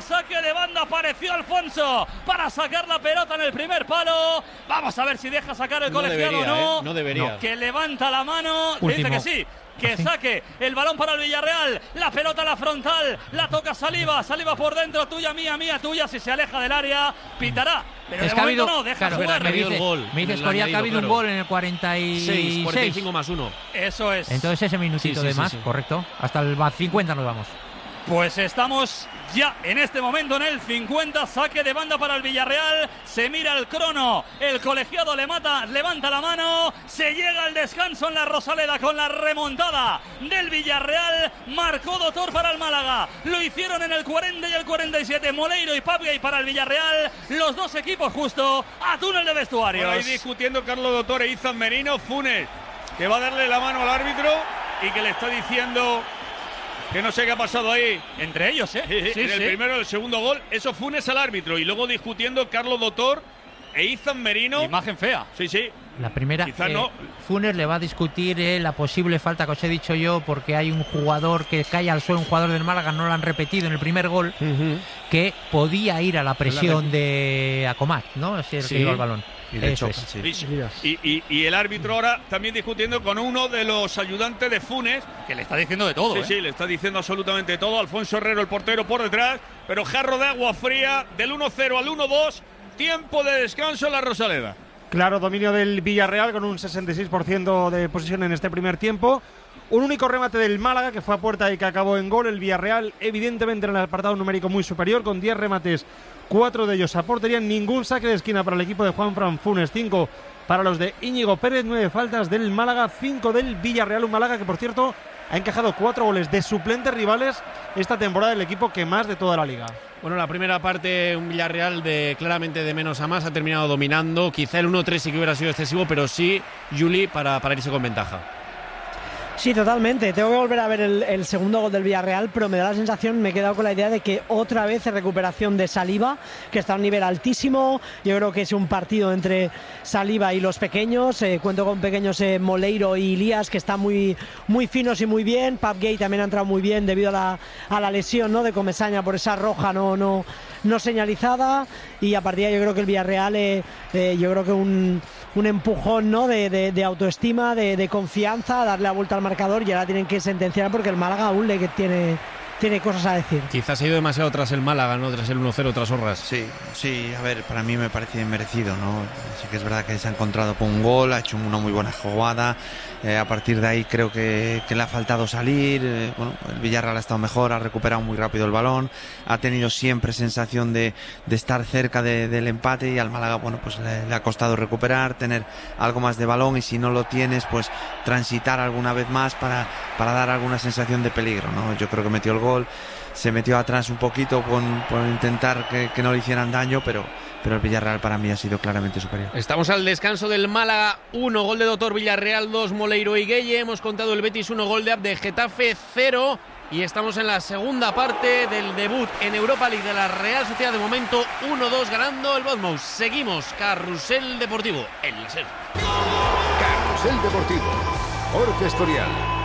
saque de banda. Apareció Alfonso para sacar la pelota en el primer palo. Vamos a ver si deja sacar el colegiado o no. No debería. Que levanta la mano. Dice que sí. Que saque el balón para el Villarreal. La pelota a la frontal. La toca Saliba. Saliba por dentro. Tuya, mía, tuya. Si se aleja del área, pitará. Pero es de que momento habido, no, deja claro, jugar. Me dices, Coria, que ha habido un gol en el 46. 45 más 1. Eso es. Entonces ese minutito de más, correcto. Hasta el 50 nos vamos. Pues estamos ya en este momento en el 50, saque de banda para el Villarreal, se mira el crono, el colegiado levanta la mano, se llega al descanso en la Rosaleda con la remontada del Villarreal, marcó Dotor para el Málaga, lo hicieron en el 40 y el 47, Moleiro y Papgay para el Villarreal, los dos equipos justo a túnel de vestuarios. Bueno, ahí discutiendo Carlos Dotor e Izan Merino, Funes, que va a darle la mano al árbitro y que le está diciendo... que no sé qué ha pasado ahí. Entre ellos, en el primero y el segundo gol. Eso Funes al árbitro. Y luego discutiendo Carlos Dotor e Izan Merino. Imagen fea. Sí. La primera, quizás no. Funes le va a discutir la posible falta que os he dicho yo, porque hay un jugador que cae al suelo, un jugador del Málaga, no lo han repetido en el primer gol, que podía ir a la presión de Acomat, ¿no? Es el que lleva el balón. Y el árbitro ahora también discutiendo con uno de los ayudantes de Funes, que le está diciendo de todo. Sí, le está diciendo absolutamente todo. Alfonso Herrero, el portero, por detrás, pero jarro de agua fría del 1-0 al 1-2, tiempo de descanso en la Rosaleda. Claro, dominio del Villarreal con un 66% de posesión en este primer tiempo. Un único remate del Málaga que fue a puerta y que acabó en gol. El Villarreal evidentemente en el apartado numérico muy superior, con 10 remates, 4 de ellos a portería, ningún saque de esquina para el equipo de Juanfran Funes, 5 para los de Íñigo Pérez, 9 faltas del Málaga, 5 del Villarreal. Un Málaga que, por cierto, ha encajado 4 goles de suplentes rivales esta temporada, el equipo que más de toda la liga. Bueno, la primera parte, un Villarreal claramente de menos a más, ha terminado dominando. Quizá el 1-3 sí que hubiera sido excesivo, pero sí, Juli, para irse con ventaja. Sí, totalmente. Tengo que volver a ver el segundo gol del Villarreal, pero me da la sensación, me he quedado con la idea de que otra vez es recuperación de Saliba, que está a un nivel altísimo. Yo creo que es un partido entre Saliba y los pequeños. Cuento con pequeños Moleiro y Ilías, que están muy finos y muy bien. Papgay también ha entrado muy bien debido a la lesión, ¿no?, de Comesaña por esa roja no señalizada. Y a partir de ahí yo creo que el Villarreal, yo creo que un empujón, ¿no?, de autoestima, de confianza, darle la vuelta al marcador, y ahora tienen que sentenciar porque el Málaga aún tiene cosas a decir. Quizás ha ido demasiado tras el Málaga, ¿no?, tras el 1-0, tras Orras. Sí, a ver, para mí me parece merecido, ¿no? Sí que es verdad que se ha encontrado con un gol, ha hecho una muy buena jugada, a partir de ahí creo que le ha faltado salir. Bueno, el Villarreal ha estado mejor, ha recuperado muy rápido el balón, ha tenido siempre sensación de estar cerca del empate, y al Málaga, bueno, pues le ha costado recuperar, tener algo más de balón, y si no lo tienes, pues transitar alguna vez más para dar alguna sensación de peligro, ¿no? Yo creo que metió el gol, se metió atrás un poquito por intentar que no le hicieran daño, pero el Villarreal para mí ha sido claramente superior. Estamos al descanso del Málaga, 1 gol de Dotor, Villarreal 2, Moleiro y Gueye. Hemos contado el Betis 1, gol de Abde, Getafe 0. Y estamos en la segunda parte del debut en Europa League de la Real Sociedad. De momento 1-2 ganando el Bournemouth. Seguimos, Carrusel Deportivo en la SER. Carrusel Deportivo, Jorge Escorial.